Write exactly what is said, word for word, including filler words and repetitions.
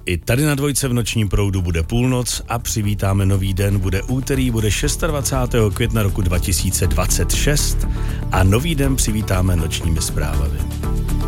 I tady na dvojce v nočním proudu bude půlnoc a přivítáme nový den. Bude úterý, bude dvacátého šestého května roku dva tisíce dvacet šest a nový den přivítáme nočními zprávami.